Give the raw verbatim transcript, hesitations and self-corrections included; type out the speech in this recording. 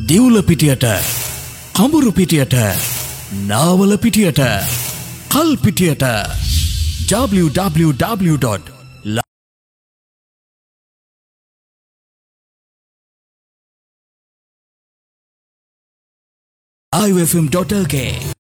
දිවුල පිටියට, කඹුරු පිටියට, නාවල පිටියට, කල් පිටියට w w w dot live f m dot l k